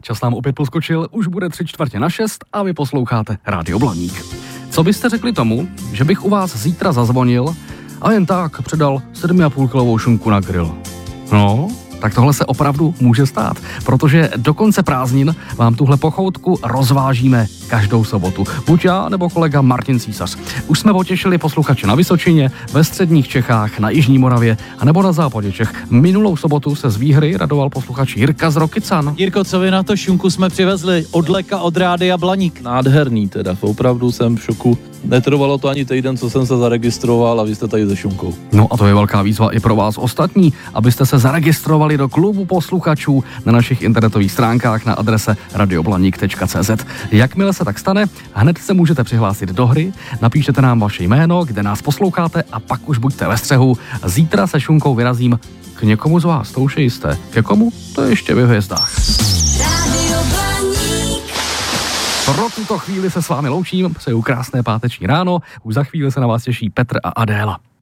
čas nám opět poskočil, už bude 3/4 a vy posloucháte Rádio Blaník. Co byste řekli tomu, že bych u vás zítra zazvonil a jen tak předal 7,5 kilovou šunku na grill? No, tak tohle se opravdu může stát, protože do konce prázdnin vám tuhle pochoutku rozvážíme každou sobotu. Buď já, nebo kolega Martin Císař. Už jsme potěšili posluchače na Vysočině, ve středních Čechách, na Jižní Moravě a nebo na západě Čech. Minulou sobotu se z výhry radoval posluchač Jirka z Rokycan. Jirko, co vy na to šunku jsme přivezli od Leka, od Rádia Blaník? Nádherný teda, opravdu jsem v šoku. Netrvalo to ani týden, co jsem se zaregistroval a vy jste tady se šunkou. No a to je velká výzva i pro vás ostatní, abyste se zaregistrovali do klubu posluchačů na našich internetových stránkách na adrese radioblaník.cz. Jakmile se tak stane, hned se můžete přihlásit do hry, napíšete nám vaše jméno, kde nás posloucháte a pak už buďte ve střehu. Zítra se šunkou vyrazím k někomu z vás, to už je jisté. Ke komu? To je ještě ve hvězdách. Pro tuto chvíli se s vámi loučím, přeju krásné páteční ráno, už za chvíli se na vás těší Petr a Adéla.